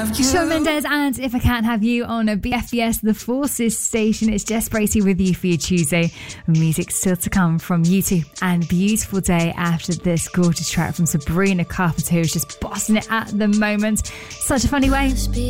Shawn Mendes and If I Can't Have You on a BFBS The Forces station. It's Jess Bracey with you for your Tuesday. Music still to come from U2 and Beautiful Day after this gorgeous track from Sabrina Carpenter, who's just bossing it at the moment. Such a funny way